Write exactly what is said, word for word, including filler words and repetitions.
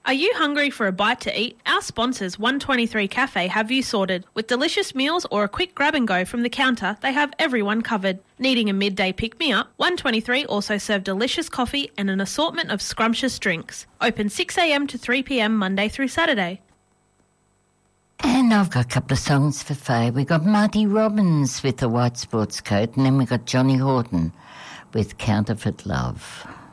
Are you hungry for a bite to eat? Our sponsors, one twenty-three Cafe, have you sorted. With delicious meals or a quick grab and go from the counter, they have everyone covered. Needing a midday pick-me-up? one twenty-three also serve delicious coffee and an assortment of scrumptious drinks. Open six a m to three p m Monday through Saturday. And I've got a couple of songs for Faye. We got Marty Robbins with the white sports coat, and then we got Johnny Horton with Counterfeit Love.